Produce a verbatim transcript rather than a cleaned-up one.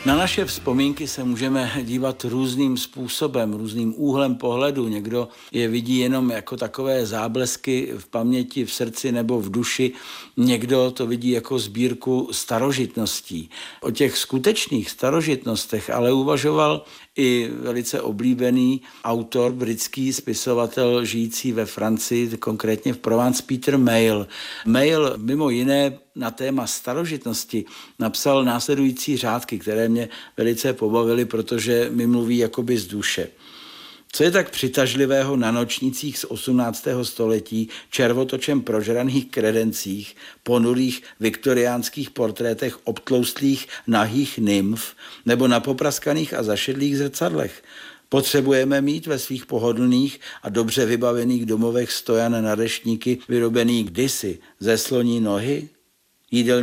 Na naše vzpomínky se můžeme dívat různým způsobem, různým úhlem pohledu. Někdo je vidí jenom jako takové záblesky v paměti, v srdci nebo v duši. Někdo to vidí jako sbírku starožitností. O těch skutečných starožitnostech ale uvažoval i velice oblíbený autor, britský spisovatel žijící ve Francii, konkrétně v Provence, Peter Mayle. Mayle mimo jiné na téma starožitnosti napsal následující řádky, které mě velice pobavily, protože mi mluví jakoby z duše. Co je tak přitažlivého na nočnicích z osmnáctého století, červotočem prožraných kredencích, ponurých viktoriánských portrétech obtloustlých nahých nymf nebo na popraskaných a zašedlých zrcadlech? Potřebujeme mít ve svých pohodlných a dobře vybavených domovech stojan na deštníky vyrobený kdysi ze sloní nohy? Jídelní